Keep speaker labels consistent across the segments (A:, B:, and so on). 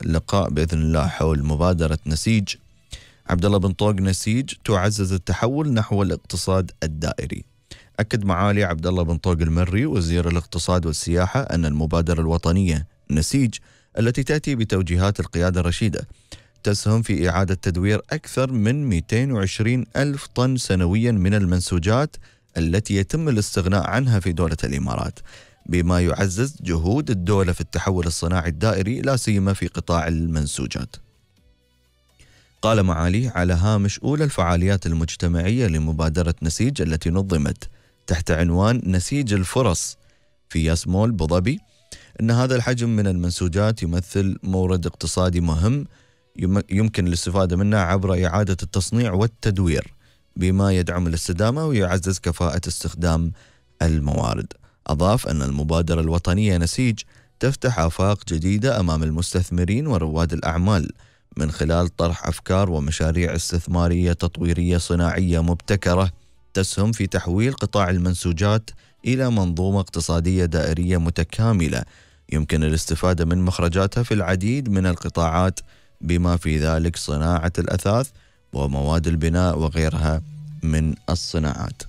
A: لقاء بإذن الله حول مبادرة نسيج. عبد الله بن طوق: نسيج تعزز التحول نحو الاقتصاد الدائري. أكد معالي عبد الله بن طوق المري وزير الاقتصاد والسياحة أن المبادرة الوطنية نسيج التي تأتي بتوجيهات القيادة الرشيدة تسهم في إعادة تدوير أكثر من 220 ألف طن سنويا من المنسوجات التي يتم الاستغناء عنها في دولة الإمارات، بما يعزز جهود الدولة في التحول الصناعي الدائري لا سيما في قطاع المنسوجات. قال معالي على هامش أولى الفعاليات المجتمعية لمبادرة نسيج التي نظمت تحت عنوان نسيج الفرص في ياسمول بوظبي أن هذا الحجم من المنسوجات يمثل مورد اقتصادي مهم يمكن الاستفادة منه عبر إعادة التصنيع والتدوير، بما يدعم الاستدامة ويعزز كفاءة استخدام الموارد. أضاف أن المبادرة الوطنية نسيج تفتح آفاق جديدة أمام المستثمرين ورواد الأعمال من خلال طرح أفكار ومشاريع استثمارية تطويرية صناعية مبتكرة تسهم في تحويل قطاع المنسوجات إلى منظومة اقتصادية دائرية متكاملة يمكن الاستفادة من مخرجاتها في العديد من القطاعات بما في ذلك صناعة الأثاث ومواد البناء وغيرها من الصناعات.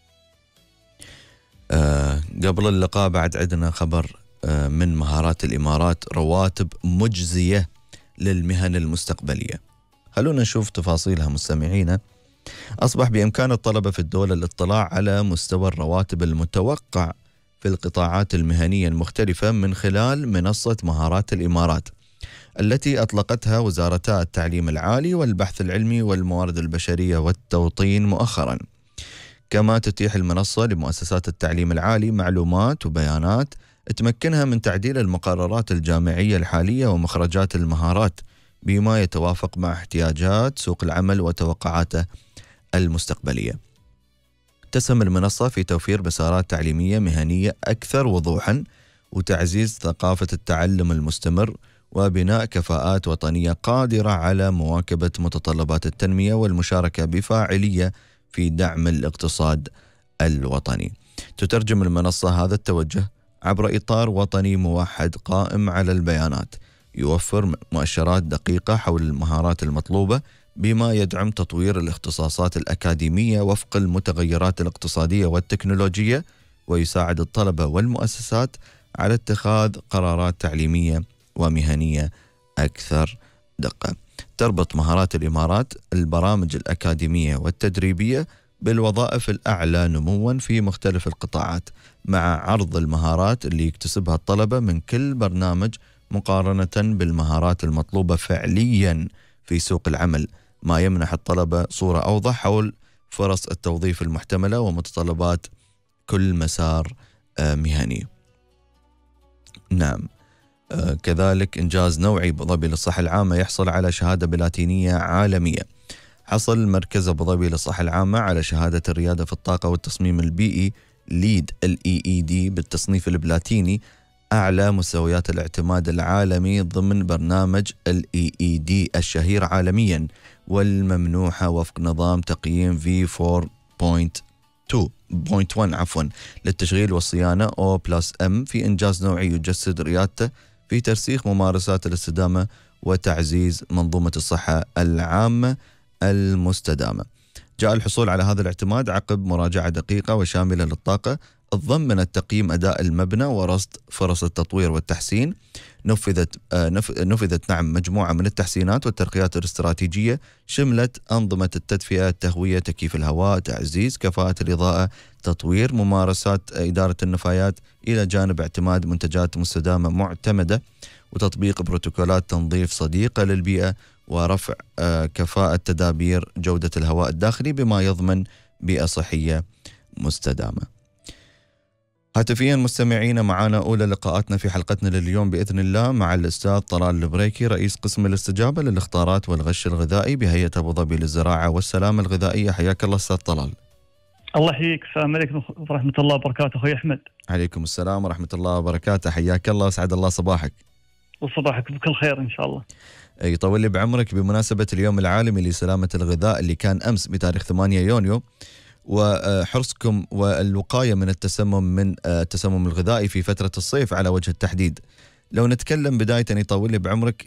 A: قبل اللقاء بعد عندنا خبر من مهارات الإمارات: رواتب مجزية للمهن المستقبلية. خلونا نشوف تفاصيلها مستمعينا. أصبح بإمكان الطلبة في الدولة الاطلاع على مستوى الرواتب المتوقع في القطاعات المهنية المختلفة من خلال منصة مهارات الإمارات التي أطلقتها وزارتا التعليم العالي والبحث العلمي والموارد البشرية والتوطين مؤخرا. كما تتيح المنصة لمؤسسات التعليم العالي معلومات وبيانات تمكنها من تعديل المقررات الجامعية الحالية ومخرجات المهارات بما يتوافق مع احتياجات سوق العمل وتوقعاته المستقبلية. تسهم المنصة في توفير مسارات تعليمية مهنية أكثر وضوحا وتعزيز ثقافة التعلم المستمر وبناء كفاءات وطنية قادرة على مواكبة متطلبات التنمية والمشاركة بفاعلية في دعم الاقتصاد الوطني. تترجم المنصة هذا التوجه عبر إطار وطني موحد قائم على البيانات يوفر مؤشرات دقيقة حول المهارات المطلوبة بما يدعم تطوير الاختصاصات الأكاديمية وفق المتغيرات الاقتصادية والتكنولوجية ويساعد الطلبة والمؤسسات على اتخاذ قرارات تعليمية ومهنية أكثر دقة. تربط مهارات الإمارات البرامج الأكاديمية والتدريبية بالوظائف الأعلى نموا في مختلف القطاعات مع عرض المهارات اللي يكتسبها الطلبة من كل برنامج مقارنة بالمهارات المطلوبة فعليا في سوق العمل، ما يمنح الطلبة صورة أوضح حول فرص التوظيف المحتملة ومتطلبات كل مسار مهني. نعم. كذلك إنجاز نوعي أبوظبي للصحة العامة يحصل على شهادة بلاتينية عالمية. حصل مركز أبوظبي للصحة العامة على شهادة الريادة في الطاقة والتصميم البيئي ليد LEED بالتصنيف البلاتيني، أعلى مستويات الاعتماد العالمي ضمن برنامج LEED الشهير عالميا والممنوحة وفق نظام تقييم V4.1 للتشغيل والصيانة O+M في إنجاز نوعي يجسد ريادته في ترسيخ ممارسات الاستدامة وتعزيز منظومة الصحة العامة المستدامة. جاء الحصول على هذا الاعتماد عقب مراجعة دقيقة وشاملة للطاقة تضمنت تقييم أداء المبنى ورصد فرص التطوير والتحسين. نفذت مجموعة من التحسينات والترقيات الاستراتيجية شملت أنظمة التدفئة، التهوية، تكييف الهواء، تعزيز كفاءة الإضاءة، تطوير ممارسات إدارة النفايات، إلى جانب اعتماد منتجات مستدامة معتمدة وتطبيق بروتوكولات تنظيف صديقة للبيئة ورفع كفاءة تدابير جودة الهواء الداخلي بما يضمن بيئة صحية مستدامة. هاتفيا مستمعين معنا أولى لقاءاتنا في حلقتنا لليوم بإذن الله مع الأستاذ طلال البريكي رئيس قسم الاستجابة للاختارات والغش الغذائي بهيئة أبوظبي للزراعة والسلامة الغذائية. حياك الله أستاذ طلال.
B: الله يحييك. السلام عليكم ورحمة الله وبركاته أخوي أحمد.
A: عليكم السلام ورحمة الله وبركاته. حياك الله وسعد الله صباحك.
B: وصباحك بكل خير إن شاء الله.
A: يطول لي بعمرك. بمناسبة اليوم العالمي لسلامة الغذاء اللي كان أمس بتاريخ 8 يونيو وحرصكم والوقاية من التسمم الغذائي في فترة الصيف على وجه التحديد، لو نتكلم بداية يطول لي بعمرك